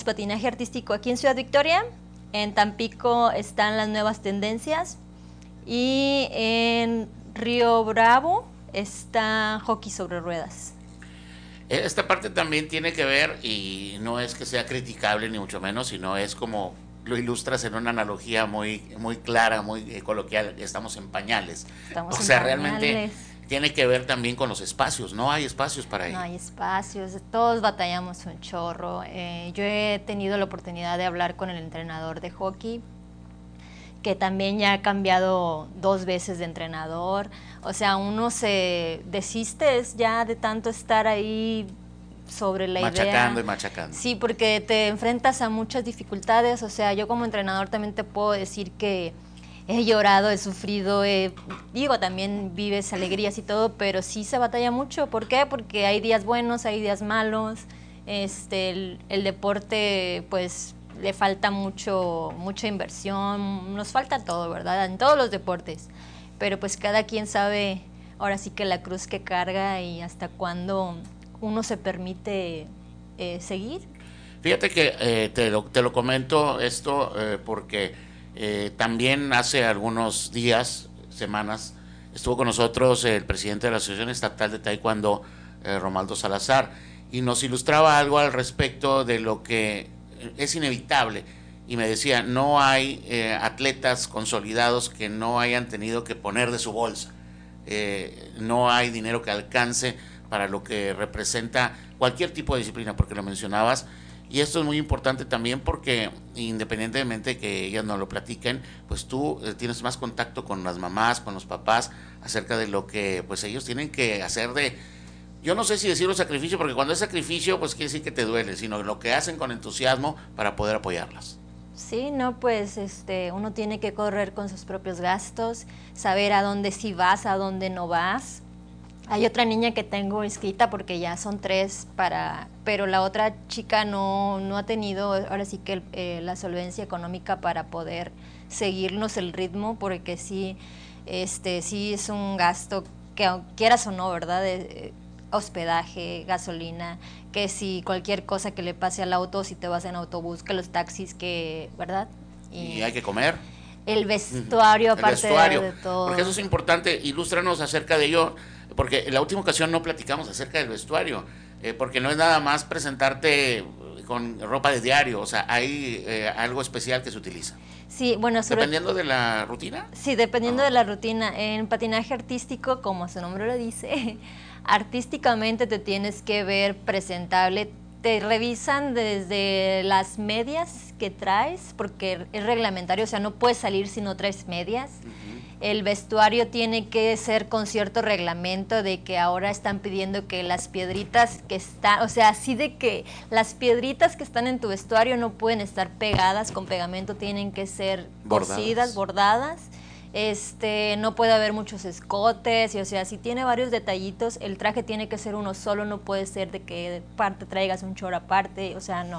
patinaje artístico aquí en Ciudad Victoria. En Tampico están las nuevas tendencias. Y en Río Bravo está hockey sobre ruedas. Esta parte también tiene que ver, y no es que sea criticable ni mucho menos, sino es como lo ilustras en una analogía muy, muy clara, muy coloquial. Estamos en pañales. Estamos O en sea, pañales. realmente tiene que ver también con los espacios. No hay espacios para ello. No hay espacios, todos batallamos un chorro. Yo he tenido la oportunidad de hablar con el entrenador de hockey, que también ya ha cambiado 2 veces de entrenador. O sea, uno se desiste ya de tanto estar ahí sobre la idea. Machacando y machacando. Sí, porque te enfrentas a muchas dificultades. O sea, yo como entrenador también te puedo decir que he llorado, he sufrido, digo, también vives alegrías y todo, pero sí se batalla mucho. ¿Por qué? Porque hay días buenos, hay días malos. El deporte, pues, le falta mucha inversión, nos falta todo, ¿verdad? En todos los deportes. Pero pues cada quien sabe ahora sí que la cruz que carga y hasta cuándo uno se permite seguir. Fíjate que te lo comento esto porque también hace algunos días, semanas, estuvo con nosotros el presidente de la Asociación Estatal de Taekwondo, Romaldo Salazar, y nos ilustraba algo al respecto de lo que es inevitable. Y me decía, no hay atletas consolidados que no hayan tenido que poner de su bolsa. No hay dinero que alcance para lo que representa cualquier tipo de disciplina, porque lo mencionabas. Y esto es muy importante también porque independientemente de que ellas no lo platiquen, pues tú tienes más contacto con las mamás, con los papás, acerca de lo que pues ellos tienen que hacer de, yo no sé si decirlo sacrificio, porque cuando es sacrificio pues quiere decir que te duele, sino lo que hacen con entusiasmo para poder apoyarlas. Sí, no, pues uno tiene que correr con sus propios gastos, saber a dónde sí vas, a dónde no vas. Hay otra niña que tengo inscrita porque ya son 3 pero la otra chica no ha tenido ahora sí que la solvencia económica para poder seguirnos el ritmo, porque sí, sí es un gasto que quieras o no, ¿verdad? Hospedaje, gasolina, que si cualquier cosa que le pase al auto, si te vas en autobús, que los taxis, que, ¿verdad? Y hay que comer. El vestuario, aparte de todo. Porque eso es importante, ilústranos acerca de ello, porque en la última ocasión no platicamos acerca del vestuario, porque no es nada más presentarte con ropa de diario, o sea, hay algo especial que se utiliza. Sí, bueno, ¿Dependiendo de la rutina? Sí, dependiendo de la rutina. En patinaje artístico, como su nombre lo dice, artísticamente te tienes que ver presentable. Te revisan desde las medias que traes, porque es reglamentario, o sea, no puedes salir si no traes medias. El vestuario tiene que ser con cierto reglamento, de que ahora están pidiendo que las piedritas que están, o sea, así de que las piedritas que están en tu vestuario no pueden estar pegadas con pegamento, tienen que ser cosidas, bordadas. No puede haber muchos escotes, y o sea, si tiene varios detallitos, el traje tiene que ser uno solo, no puede ser de que parte traigas un short aparte, o sea, no.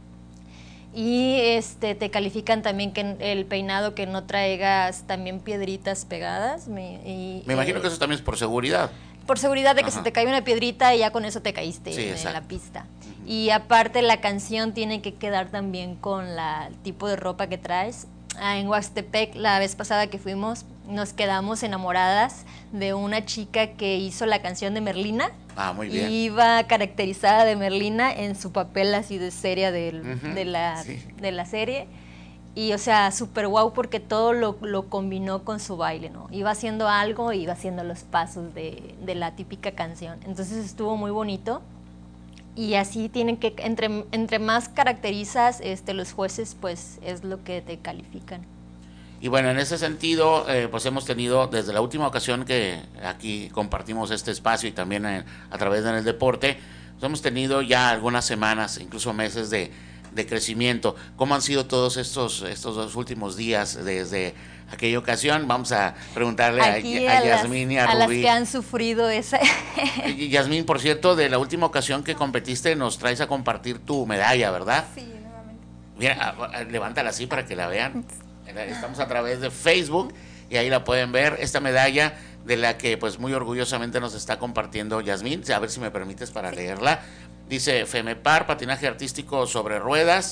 Y te califican también que el peinado que no traigas también piedritas pegadas. Me imagino que eso también es por seguridad. Por seguridad de que se te cae una piedrita y ya con eso te caíste en la pista. Y aparte la canción tiene que quedar también con el tipo de ropa que traes. En Huastepec, la vez pasada que fuimos, nos quedamos enamoradas de una chica que hizo la canción de Merlina. Ah, muy bien. Y iba caracterizada de Merlina en su papel así de seria de la serie. Y, o sea, súper guau porque todo lo combinó con su baile, ¿no? Iba haciendo algo y iba haciendo los pasos de la típica canción. Entonces estuvo muy bonito. Y así tienen que, entre más caracterizas, los jueces, pues es lo que te califican. Y bueno, en ese sentido, pues hemos tenido, desde la última ocasión que aquí compartimos este espacio y también a través del deporte, pues hemos tenido ya algunas semanas, incluso meses de crecimiento. ¿Cómo han sido todos estos 2 últimos días desde aquella ocasión? Vamos a preguntarle a Yasmín y a Rubí. A las que han sufrido esa. Yasmín, por cierto, de la última ocasión que competiste, nos traes a compartir tu medalla, ¿verdad? Sí, nuevamente. Mira, levántala así para que la vean. Estamos a través de Facebook y ahí la pueden ver, esta medalla de la que pues muy orgullosamente nos está compartiendo Yasmín. A ver si me permites para leerla. Dice: FEMEPAR, patinaje artístico sobre ruedas,